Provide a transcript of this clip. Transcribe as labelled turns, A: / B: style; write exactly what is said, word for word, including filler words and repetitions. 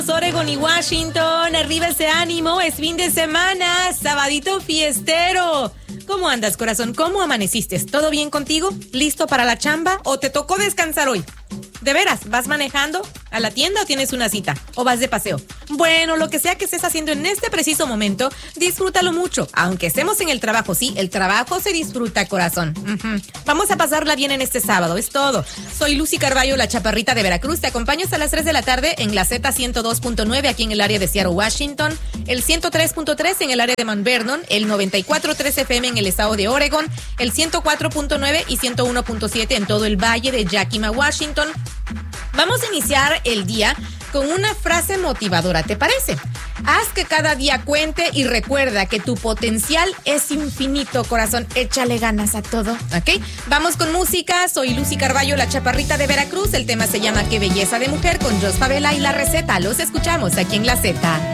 A: Oregon y Washington, arriba ese ánimo, es fin de semana, sabadito fiestero. ¿Cómo andas, corazón? ¿Cómo amaneciste? ¿Todo bien contigo? ¿Listo para la chamba? ¿O te tocó descansar hoy? ¿De veras? ¿Vas manejando a la tienda o tienes una cita? ¿O vas de paseo? Bueno, lo que sea que estés haciendo en este preciso momento, disfrútalo mucho. Aunque estemos en el trabajo, sí, el trabajo se disfruta, corazón. Uh-huh. Vamos a pasarla bien en este sábado, es todo. Soy Lucy Carballo, la chaparrita de Veracruz. Te acompaño hasta las tres de la tarde en la Z ciento dos punto nueve aquí en el área de Seattle, Washington, el ciento tres punto tres en el área de Mount Vernon, el noventa y cuatro punto tres F M en el estado de Oregon, el ciento cuatro punto nueve y ciento uno punto siete en todo el valle de Yakima, Washington. Vamos a iniciar el día con una frase motivadora, ¿te parece? Haz que cada día cuente y recuerda que tu potencial es infinito, corazón. Échale ganas a todo, ¿ok? Vamos con música. Soy Lucy Carballo, la chaparrita de Veracruz. El tema se llama Qué belleza de mujer con Jos Favela y la receta. Los escuchamos aquí en La Z.